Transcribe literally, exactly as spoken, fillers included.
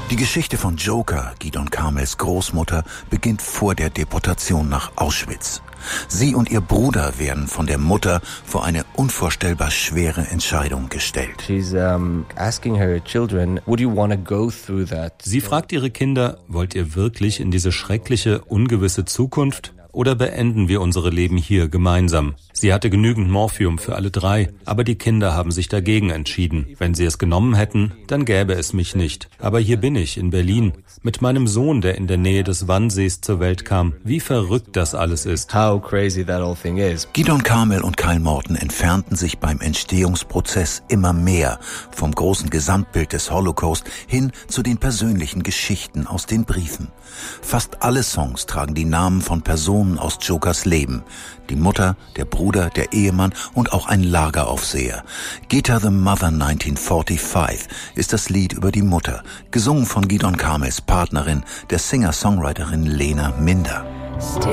Die Geschichte von Joker, Gidon Kamels Großmutter, beginnt vor der Deportation nach Auschwitz. Sie und ihr Bruder werden von der Mutter vor eine unvorstellbar schwere Entscheidung gestellt. She's um, asking her children, would you want to go through that? Sie fragt ihre Kinder, wollt ihr wirklich in diese schreckliche, ungewisse Zukunft? Oder beenden wir unsere Leben hier gemeinsam? Sie hatte genügend Morphium für alle drei, aber die Kinder haben sich dagegen entschieden. Wenn sie es genommen hätten, dann gäbe es mich nicht. Aber hier bin ich, in Berlin, mit meinem Sohn, der in der Nähe des Wannsees zur Welt kam. Wie verrückt das alles ist. How crazy that whole thing is. Gidon Kamel und Kyle Morton entfernten sich beim Entstehungsprozess immer mehr vom großen Gesamtbild des Holocaust hin zu den persönlichen Geschichten aus den Briefen. Fast alle Songs tragen die Namen von Personen aus Jokers Leben. Die Mutter, der Bruder, der Ehemann und auch ein Lageraufseher. Gita the Mother neunzehnhundertfünfundvierzig ist das Lied über die Mutter, gesungen von Gidon Kamels Partnerin, der Singer-Songwriterin Lena Minder.